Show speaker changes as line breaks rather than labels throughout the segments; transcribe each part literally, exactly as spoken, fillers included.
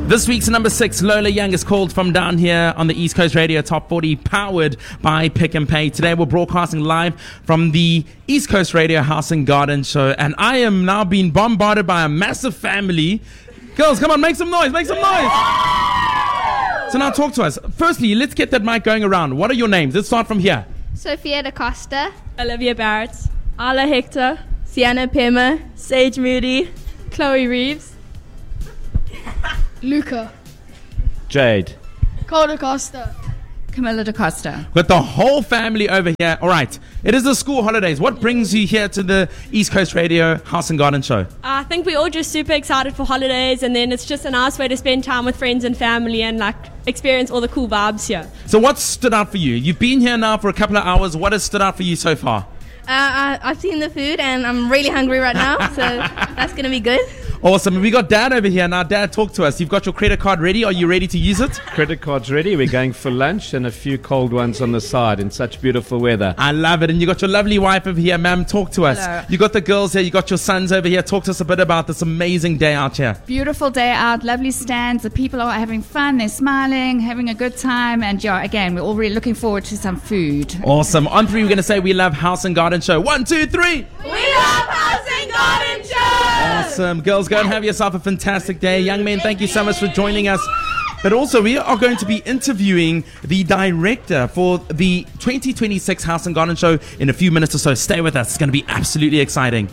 This week's number six, Lola Young, is called From Down Here on the East Coast Radio Top forty, powered by Pick and Pay. Today we're broadcasting live from the East Coast Radio House and Garden Show, and I am now being bombarded by a massive family. Girls, come on, make some noise, make some noise. So now talk to us. Firstly, let's get that mic going around. What are your names? Let's start from here.
Sophia Da Costa,
Olivia Barrett, Ala Hector, Sienna Pema, Sage Moody, Chloe Reeves,
Luca,
Jade,
Cole Da Costa,
Camilla Da Costa.
With the whole family over here. All right, it is the school holidays. What brings you here to the East Coast Radio House and Garden Show?
I think we're all just super excited for holidays, and then it's just a nice way to spend time with friends and family and like experience all the cool vibes here.
So what stood out for you? You've been here now for a couple of hours. What has stood out for you so far?
Uh, I, I've seen the food and I'm really hungry right now, so that's going to be good.
Awesome. We got Dad over here now. Dad, talk to us. You've got your credit card ready. Are you ready to use it?
credit card's ready. We're going for lunch and a few cold ones on the side in such beautiful weather.
I love it. And you got your lovely wife over here, ma'am. Talk to us.
Hello.
You got the girls here. You got your sons over here. Talk to us a bit about this amazing day out here.
Beautiful day out, lovely stands. The people are having fun. They're smiling, having a good time. And yeah, again, we're all really looking forward to some food.
Awesome. On three, we're going to say we love House and Garden Show. One, two, three.
We love House and Garden Show!
Awesome. Girls, go and have yourself a fantastic day. Young men, thank you so much for joining us. But also, we are going to be interviewing the director for the twenty twenty-six House and Garden Show in a few minutes or so. Stay with us. It's going to be absolutely exciting.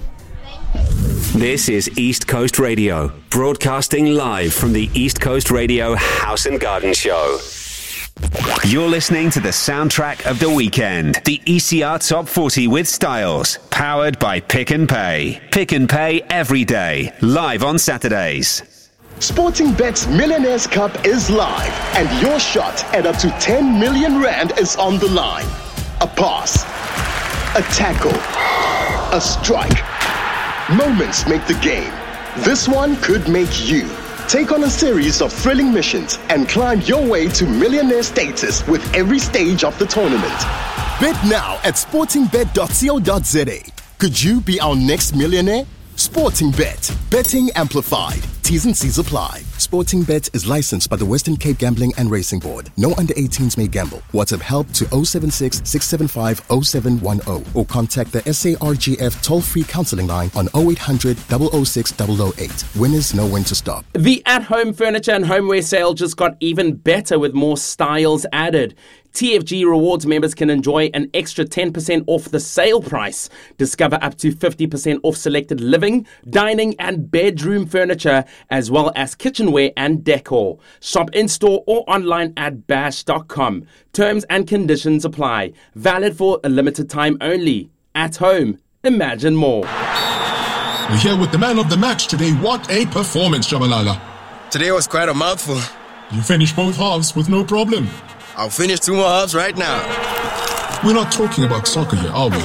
This is East Coast Radio, broadcasting live from the East Coast Radio House and Garden Show. You're listening to the soundtrack of the weekend, the E C R Top forty with Styles, powered by Pick and Pay. Pick and Pay every day, live on Saturdays.
Sportingbet's Millionaires Cup is live, and your shot at up to ten million rand is on the line. A pass, a tackle, a strike. Moments make the game. This one could make you. Take on a series of thrilling missions and climb your way to millionaire status with every stage of the tournament. Bet now at sporting bet dot co dot za. Could you be our next millionaire? Sportingbet. Betting amplified. T's and C's apply. Sportingbet is licensed by the Western Cape Gambling and Racing Board. No under eighteens may gamble. WhatsApp help to oh seven six, six seven five, oh seven one oh or contact the S A R G F toll-free counseling line on oh eight hundred, oh oh six, oh oh eight. Winners know when to stop.
The at-home furniture and homeware sale just got even better with more styles added. T F G Rewards members can enjoy an extra ten percent off the sale price. Discover up to fifty percent off selected living, dining and bedroom furniture, as well as kitchenware and decor. Shop in-store or online at bash dot com. Terms and conditions apply. Valid for a limited time only. At home, imagine more.
We're here with the man of the match today. What a performance, Shabalala.
Today was quite a mouthful.
You finished both halves with no problem.
I'll finish two more halves right now.
We're not talking about soccer here, are we?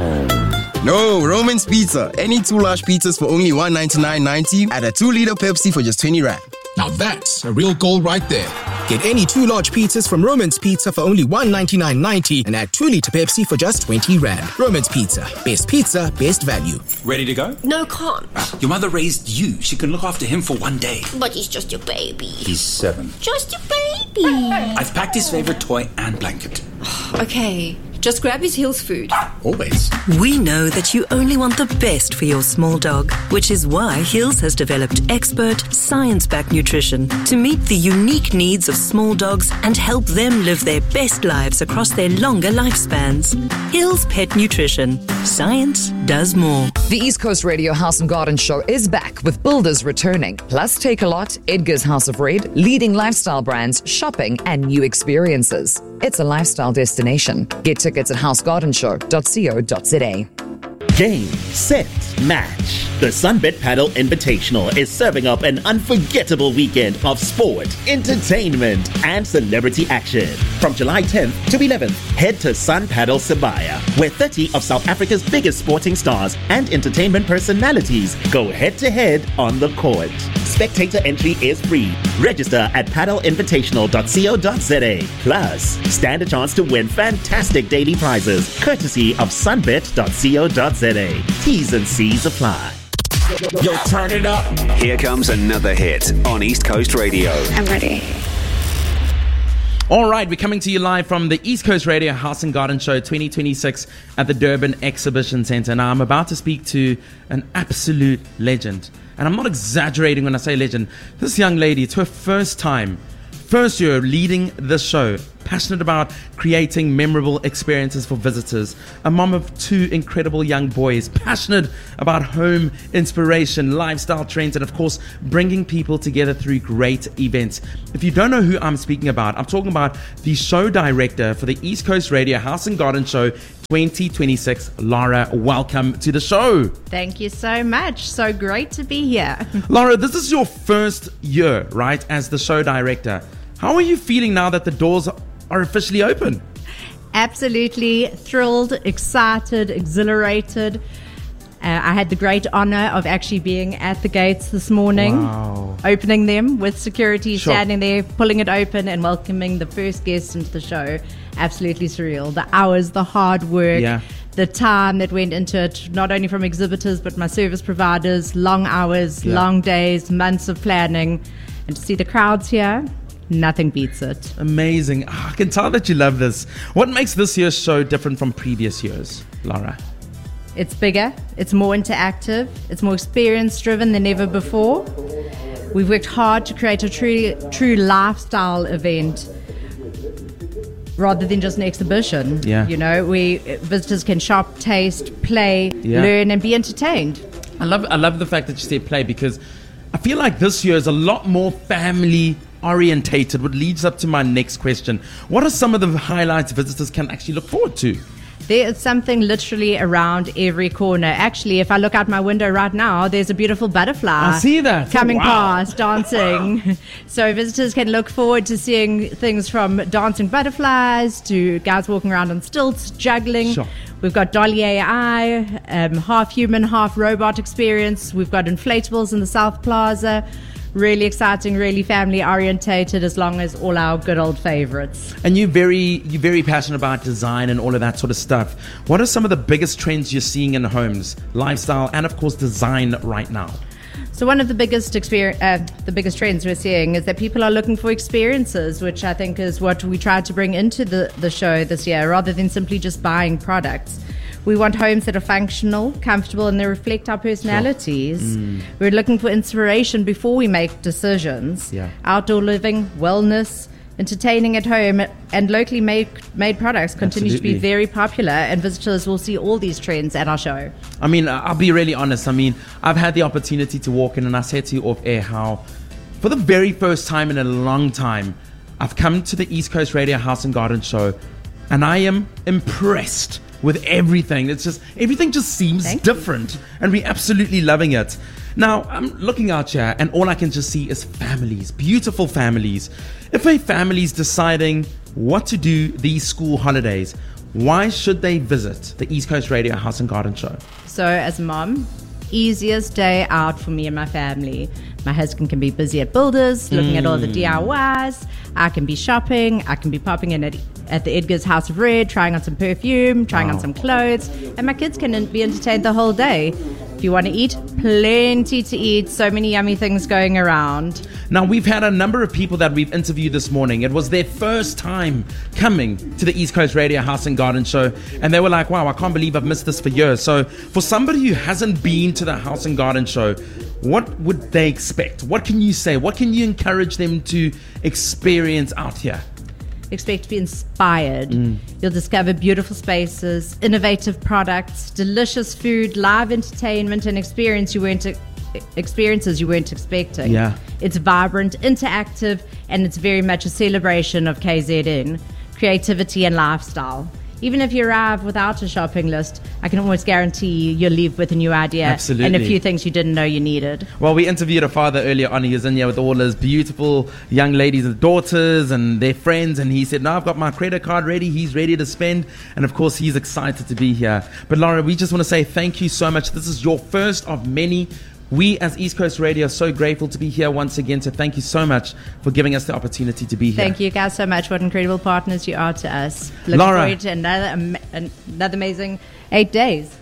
No, Roman's Pizza. Any two large pizzas for only one ninety-nine ninety and a two liter Pepsi for just twenty rand.
Now that's a real goal right there.
Get any two large pizzas from Roman's Pizza for only one ninety-nine ninety and add two liter Pepsi for just twenty rand. Roman's Pizza. Best pizza, best value.
Ready to go?
No, can't.
Your mother raised you. She can look after him for one day.
But he's just your baby.
He's seven.
Just your baby.
I've packed his favorite toy and blanket.
Okay. Just grab his Hills food.
Always.
We know that you only want the best for your small dog, which is why Hills has developed expert, science-backed nutrition to meet the unique needs of small dogs and help them live their best lives across their longer lifespans. Hills Pet Nutrition. Science does more.
The East Coast Radio House and Garden Show is back with builders returning, plus Take A Lot, Edgar's House of Red, leading lifestyle brands, shopping and new experiences. It's a lifestyle destination. Get tickets at house garden show dot co dot za.
Game, set, match. The Sunbet Paddle Invitational is serving up an unforgettable weekend of sport, entertainment, and celebrity action. From July tenth to eleventh, head to Sun Paddle Sibaya, where thirty of South Africa's biggest sporting stars and entertainment personalities go head-to-head on the court. Spectator entry is free. Register at paddle invitational dot co dot za. Plus, stand a chance to win fantastic daily prizes, courtesy of sunbet dot co dot za. T's and C's apply.
Yo, turn it up.
Here comes another hit on East Coast Radio.
I'm ready.
All right, we're coming to you live from the East Coast Radio House and Garden Show twenty twenty-six at the Durban Exhibition Centre. Now, I'm about to speak to an absolute legend. And I'm not exaggerating when I say legend. This young lady, it's her first time, first year leading this show, passionate about creating memorable experiences for visitors, a mom of two incredible young boys, passionate about home inspiration, lifestyle trends, and of course, bringing people together through great events. If you don't know who I'm speaking about, I'm talking about the show director for the East Coast Radio House and Garden Show twenty twenty-six. Laura, welcome to the show.
Thank you so much. So great to be here.
Laura, this is your first year, right, as the show director. How are you feeling now that the doors are officially open?
Absolutely thrilled, excited, exhilarated. Uh, I had the great honor of actually being at the gates this morning,
wow.
opening them with security
Sure.
standing there, pulling it open and welcoming the first guests into the show. Absolutely surreal. The hours, the hard work,
Yeah.
the time that went into it, not only from exhibitors, but my service providers, long hours,
Yeah.
long days, months of planning. And to see the crowds here, nothing beats it.
Amazing. Ah, I can tell that you love this. What makes this year's show different from previous years, Laura?
It's bigger, it's more interactive, it's more experience driven than ever before. We've worked hard to create a true, true lifestyle event rather than just an exhibition.
Yeah.
You know, we visitors can shop, taste, play,
Yeah.
learn and be entertained.
I love I love the fact that you say play, because I feel like this year is a lot more family orientated, which leads up to my next question. What are some of the highlights visitors can actually look forward to?
There is something literally around every corner. Actually, if I look out my window right now, there's a beautiful butterfly.
I see that.
Coming
Wow.
past, dancing. So visitors can look forward to seeing things from dancing butterflies to guys walking around on stilts, juggling.
Sure.
We've got Dolly A I, um, half human, half robot experience. We've got inflatables in the South Plaza. Really exciting, really family orientated, as long as all our good old favorites.
And you're very you're very passionate about design and all of that sort of stuff. What are some of the biggest trends you're seeing in homes, lifestyle, and of course design right now?
So one of the biggest experience, uh, the biggest trends we're seeing is that people are looking for experiences, which I think is what we tried to bring into the, the show this year, rather than simply just buying products. We want homes that are functional, comfortable, and they reflect our personalities.
Sure. Mm.
We're looking for inspiration before we make decisions.
Yeah.
Outdoor living, wellness, entertaining at home, and locally made made products continue to be
Absolutely.
very popular, and visitors will see all these trends at our show.
I mean, I'll be really honest. I mean, I've had the opportunity to walk in, and I said to you off air how, for the very first time in a long time, I've come to the East Coast Radio House and Garden Show, and I am impressed with everything. It's just, everything just seems
Thank you.
different, and we're absolutely loving it. Now, I'm looking out here, and all I can just see is families, beautiful families. If a family's deciding what to do these school holidays, why should they visit the East Coast Radio House and Garden Show?
So as a mom, easiest day out for me and my family. My husband can be busy at Builders, looking mm. at all the D I Ys. I can be shopping. I can be popping in at, at the Edgar's House of Red, trying on some perfume, trying
wow.
on some clothes. And my kids can be entertained the whole day. If you want to eat, plenty to eat. So many yummy things going around.
Now, we've had a number of people that we've interviewed this morning. It was their first time coming to the East Coast Radio House and Garden Show. And they were like, wow, I can't believe I've missed this for years. So for somebody who hasn't been to the House and Garden Show, what would they expect? What can you say? What can you encourage them to experience out here?
Expect to be inspired.
Mm.
You'll discover beautiful spaces, innovative products, delicious food, live entertainment, and experience you weren't experiences you weren't expecting.
Yeah.
It's vibrant, interactive, and it's very much a celebration of K Z N, creativity and lifestyle. Even if you arrive without a shopping list, I can almost guarantee you'll leave with a new idea
Absolutely.
and a few things you didn't know you needed.
Well, we interviewed a father earlier on. He was in here with all his beautiful young ladies and daughters and their friends. And he said, no, I've got my credit card ready. He's ready to spend. And of course, he's excited to be here. But Laura, we just want to say thank you so much. This is your first of many. We as East Coast Radio are so grateful to be here once again. So thank you so much for giving us the opportunity to be here.
Thank you guys so much. What incredible partners you are to us. Looking
Laura.
forward to another, am- another amazing eight days.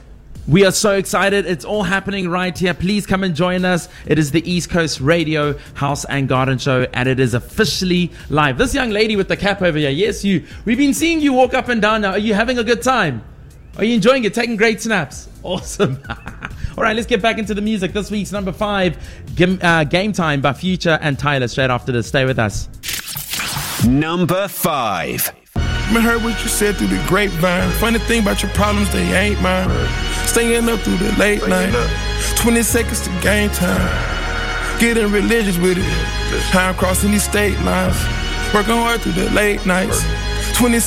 We are so excited. It's all happening right here. Please come and join us. It is the East Coast Radio House and Garden Show, and it is officially live. This young lady with the cap over here, yes, you. We've been seeing you walk up and down now. Are you having a good time? Are you enjoying it? Taking great snaps? Awesome. All right, let's get back into the music. This week's number five, Game, uh, Game Time by Future and Tyler. Straight after this. Stay with us.
Number five.
I heard what you said through the grapevine. Funny thing about your problems, they ain't mine. Staying up through the late night. twenty seconds to game time. Getting religious with it. How I'm crossing these state lines. Working hard through the late nights. twenty